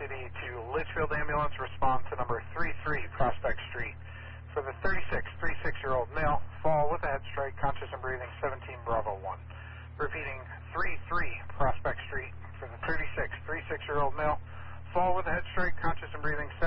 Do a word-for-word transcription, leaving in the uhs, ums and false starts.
City to Litchfield Ambulance. Respond to number three three Prospect Street. For the thirty-six, thirty-six-year-old male, fall with a head strike, conscious and breathing, seventeen Bravo one. Repeating, three three Prospect Street. For the thirty-six, thirty-six-year-old male, fall with a head strike, conscious and breathing,